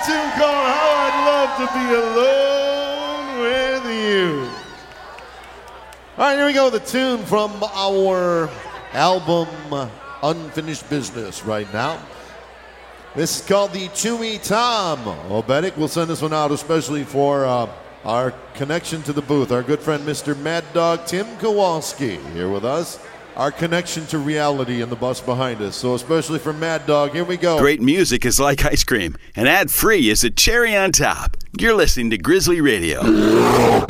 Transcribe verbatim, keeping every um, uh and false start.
tune called How I'd Love to Be Alone With You. All right, here we go with a tune from our album Unfinished Business right now. This is called the Chewy Tom. Obetic will send this one out especially for uh, our connection to the booth, our good friend Mister Mad Dog Tim Kowalski here with us. Our connection to reality in the bus behind us. So especially for Mad Dog, here we go. Great music is like ice cream, and ad-free is a cherry on top. You're listening to Grizzly Radio.